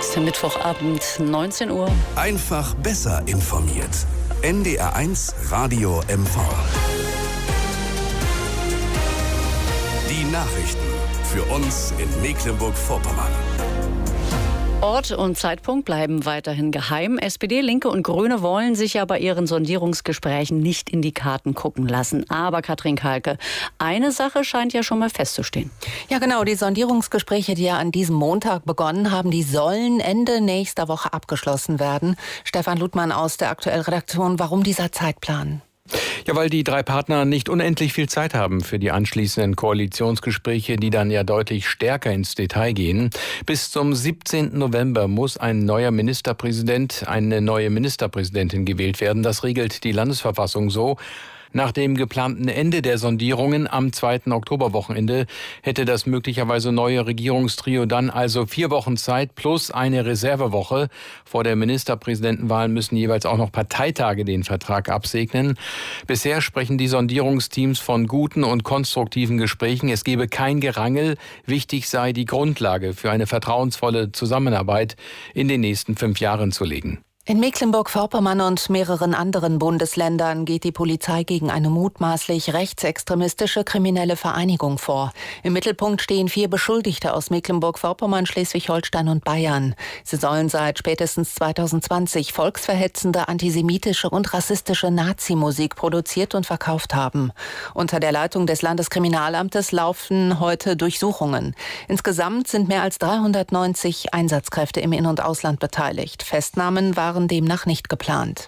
ist der Mittwochabend, 19 Uhr. Einfach besser informiert. NDR1 Radio MV. Die Nachrichten für uns in Mecklenburg-Vorpommern. Ort und Zeitpunkt bleiben weiterhin geheim. SPD, Linke und Grüne wollen sich ja bei ihren Sondierungsgesprächen nicht in die Karten gucken lassen. Aber Katrin Kahlke, eine Sache scheint ja schon mal festzustehen. Ja genau, die Sondierungsgespräche, die ja an diesem Montag begonnen haben, die sollen Ende nächster Woche abgeschlossen werden. Stefan Ludmann aus der Aktuell-Redaktion, warum dieser Zeitplan? Ja, weil die drei Partner nicht unendlich viel Zeit haben für die anschließenden Koalitionsgespräche, die dann ja deutlich stärker ins Detail gehen. Bis zum 17. November muss ein neuer Ministerpräsident, eine neue Ministerpräsidentin gewählt werden. Das regelt die Landesverfassung so. Nach dem geplanten Ende der Sondierungen am 2. Oktoberwochenende hätte das möglicherweise neue Regierungstrio dann also 4 Wochen Zeit plus eine Reservewoche. Vor der Ministerpräsidentenwahl müssen jeweils auch noch Parteitage den Vertrag absegnen. Bisher sprechen die Sondierungsteams von guten und konstruktiven Gesprächen. Es gebe kein Gerangel. Wichtig sei, die Grundlage für eine vertrauensvolle Zusammenarbeit in den nächsten 5 Jahren zu legen. In Mecklenburg-Vorpommern und mehreren anderen Bundesländern geht die Polizei gegen eine mutmaßlich rechtsextremistische kriminelle Vereinigung vor. Im Mittelpunkt stehen 4 Beschuldigte aus Mecklenburg-Vorpommern, Schleswig-Holstein und Bayern. Sie sollen seit spätestens 2020 volksverhetzende, antisemitische und rassistische Nazi-Musik produziert und verkauft haben. Unter der Leitung des Landeskriminalamtes laufen heute Durchsuchungen. Insgesamt sind mehr als 390 Einsatzkräfte im In- und Ausland beteiligt. Festnahmen waren demnach nicht geplant.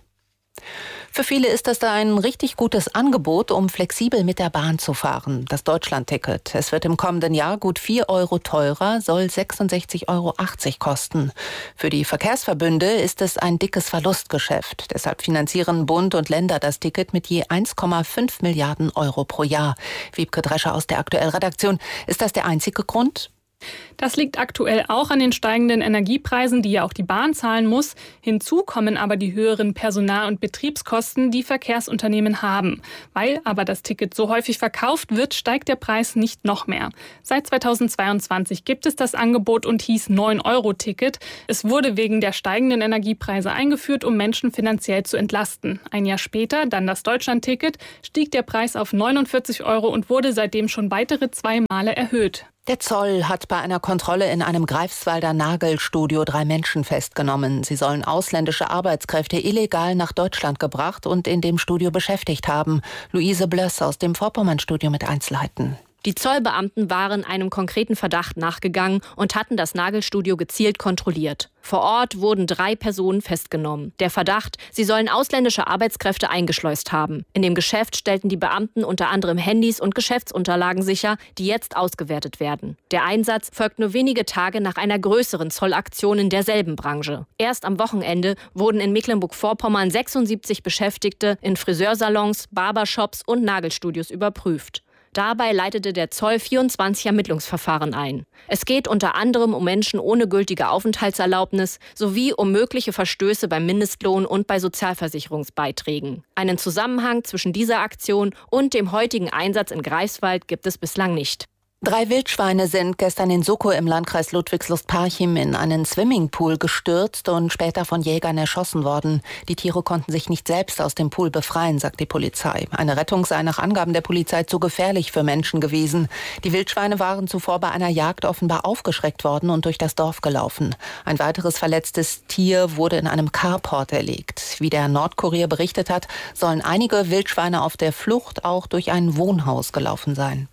Für viele ist das da ein richtig gutes Angebot, um flexibel mit der Bahn zu fahren. Das Deutschlandticket. Es wird im kommenden Jahr gut 4 Euro teurer, soll 66,80 Euro kosten. Für die Verkehrsverbünde ist es ein dickes Verlustgeschäft. Deshalb finanzieren Bund und Länder das Ticket mit je 1,5 Milliarden Euro pro Jahr. Wiebke Drescher aus der Aktuell-Redaktion. Ist das der einzige Grund? Das liegt aktuell auch an den steigenden Energiepreisen, die ja auch die Bahn zahlen muss. Hinzu kommen aber die höheren Personal- und Betriebskosten, die Verkehrsunternehmen haben. Weil aber das Ticket so häufig verkauft wird, steigt der Preis nicht noch mehr. Seit 2022 gibt es das Angebot und hieß 9-Euro-Ticket. Es wurde wegen der steigenden Energiepreise eingeführt, um Menschen finanziell zu entlasten. Ein Jahr später, dann das Deutschlandticket, stieg der Preis auf 49 Euro und wurde seitdem schon weitere 2 Male erhöht. Der Zoll hat bei einer Kontrolle in einem Greifswalder Nagelstudio 3 Menschen festgenommen. Sie sollen ausländische Arbeitskräfte illegal nach Deutschland gebracht und in dem Studio beschäftigt haben. Luise Blöss aus dem Vorpommern-Studio mit Einzelheiten. Die Zollbeamten waren einem konkreten Verdacht nachgegangen und hatten das Nagelstudio gezielt kontrolliert. Vor Ort wurden 3 Personen festgenommen. Der Verdacht, sie sollen ausländische Arbeitskräfte eingeschleust haben. In dem Geschäft stellten die Beamten unter anderem Handys und Geschäftsunterlagen sicher, die jetzt ausgewertet werden. Der Einsatz folgt nur wenige Tage nach einer größeren Zollaktion in derselben Branche. Erst am Wochenende wurden in Mecklenburg-Vorpommern 76 Beschäftigte in Friseursalons, Barbershops und Nagelstudios überprüft. Dabei leitete der Zoll 24 Ermittlungsverfahren ein. Es geht unter anderem um Menschen ohne gültige Aufenthaltserlaubnis sowie um mögliche Verstöße beim Mindestlohn und bei Sozialversicherungsbeiträgen. Einen Zusammenhang zwischen dieser Aktion und dem heutigen Einsatz in Greifswald gibt es bislang nicht. 3 Wildschweine sind gestern in Suckow im Landkreis Ludwigslust-Parchim in einen Swimmingpool gestürzt und später von Jägern erschossen worden. Die Tiere konnten sich nicht selbst aus dem Pool befreien, sagt die Polizei. Eine Rettung sei nach Angaben der Polizei zu gefährlich für Menschen gewesen. Die Wildschweine waren zuvor bei einer Jagd offenbar aufgeschreckt worden und durch das Dorf gelaufen. Ein weiteres verletztes Tier wurde in einem Carport erlegt. Wie der Nordkurier berichtet hat, sollen einige Wildschweine auf der Flucht auch durch ein Wohnhaus gelaufen sein.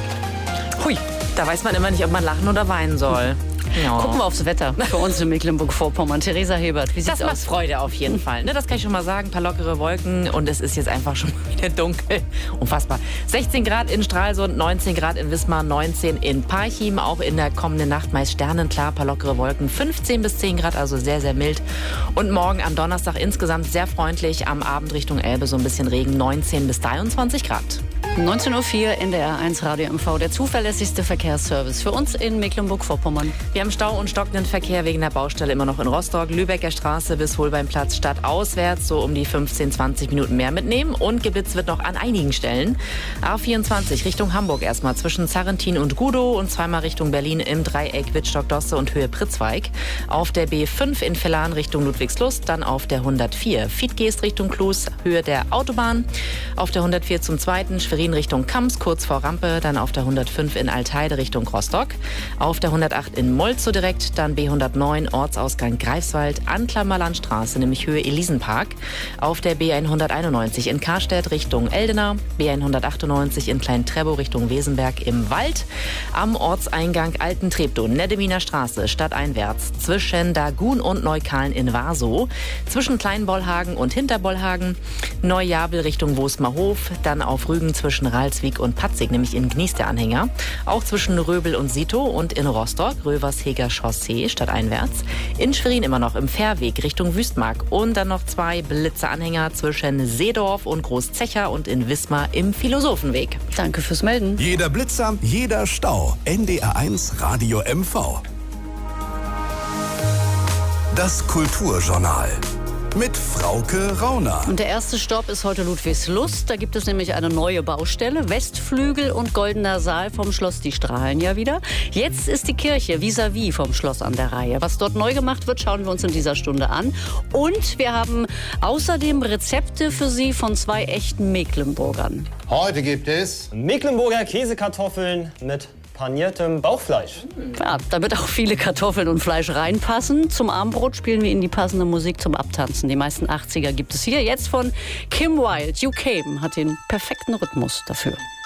Hui, da weiß man immer nicht, ob man lachen oder weinen soll. Ja. Gucken wir aufs Wetter für uns in Mecklenburg-Vorpommern. Theresa Hebert, wie sieht's Das macht aus? Freude auf jeden Fall. Ne, das kann ich schon mal sagen. Ein paar lockere Wolken und es ist jetzt einfach schon wieder dunkel. Unfassbar. 16 Grad in Stralsund, 19 Grad in Wismar, 19 in Parchim. Auch in der kommenden Nacht meist sternenklar, ein paar lockere Wolken. 15 bis 10 Grad, also sehr, sehr mild. Und morgen am Donnerstag insgesamt sehr freundlich. Am Abend Richtung Elbe so ein bisschen Regen, 19 bis 23 Grad. 19:04 Uhr NDR1 Radio MV, der zuverlässigste Verkehrsservice für uns in Mecklenburg-Vorpommern. Wir haben Stau und stockenden Verkehr wegen der Baustelle immer noch in Rostock. Lübecker Straße bis Holbeinplatz stadtauswärts, so um die 15-20 Minuten mehr mitnehmen. Und geblitzt wird noch an einigen Stellen. A24 Richtung Hamburg erstmal zwischen Zarrentin und Gudow und zweimal Richtung Berlin im Dreieck Wittstock-Dosse und Höhe Pritzweig. Auf der B5 in Villan Richtung Ludwigslust, dann auf der 104 Fietgeest Richtung Klus, Höhe der Autobahn. Auf der 104 zum zweiten Schwerin Richtung Kamms, kurz vor Rampe, dann auf der 105 in Altheide Richtung Rostock, auf der 108 in Moltzow direkt, dann B109 Ortsausgang Greifswald, Antlammerlandstraße, nämlich Höhe Elisenpark, auf der B191 in Karstedt Richtung Eldena, B198 in Klein-Trebow Richtung Wesenberg im Wald, am Ortseingang Alten-Treptow, Nedeminer Straße, stadteinwärts, zwischen Dagun und Neukalen in Warsow, zwischen Kleinbollhagen und Hinterbollhagen, Neujabel Richtung Wosmerhof, dann auf Rügen zwischen Ralswiek und Patzig, nämlich in Gnies der Anhänger. Auch zwischen Röbel und Sito und in Rostock, Röversheger Chaussee, stadteinwärts. In Schwerin immer noch im Fährweg Richtung Wüstmark. Und dann noch 2 Blitzeranhänger zwischen Seedorf und Großzecher und in Wismar im Philosophenweg. Danke fürs Melden. Jeder Blitzer, jeder Stau. NDR1 Radio MV. Das Kulturjournal. Mit Frauke Rauner. Und der erste Stopp ist heute Ludwigslust. Da gibt es nämlich eine neue Baustelle. Westflügel und Goldener Saal vom Schloss, die strahlen ja wieder. Jetzt ist die Kirche vis-à-vis vom Schloss an der Reihe. Was dort neu gemacht wird, schauen wir uns in dieser Stunde an. Und wir haben außerdem Rezepte für Sie von 2 echten Mecklenburgern. Heute gibt es Mecklenburger Käsekartoffeln mit paniertem Bauchfleisch. Ja, da wird auch viele Kartoffeln und Fleisch reinpassen. Zum Abendbrot spielen wir Ihnen die passende Musik zum Abtanzen. Die meisten 80er gibt es hier. Jetzt von Kim Wilde. You Came hat den perfekten Rhythmus dafür.